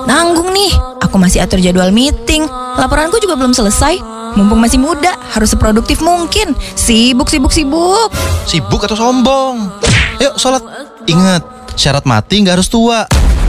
Nanggung nih, aku masih atur jadwal meeting. Laporanku juga belum selesai. Mumpung masih muda, harus seproduktif mungkin. Sibuk. Sibuk atau sombong? Ayo sholat. Ingat, syarat mati nggak harus tua.